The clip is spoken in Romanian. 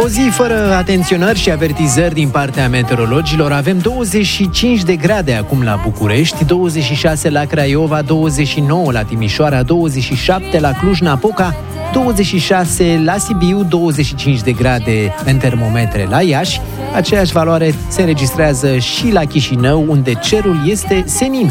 O zi fără atenționări și avertizări din partea meteorologilor. Avem 25 de grade acum la București, 26 la Craiova, 29 la Timișoara, 27 la Cluj-Napoca, 26 la Sibiu, 25 de grade în termometre la Iași. Aceeași valoare se înregistrează și la Chișinău, unde cerul este senin.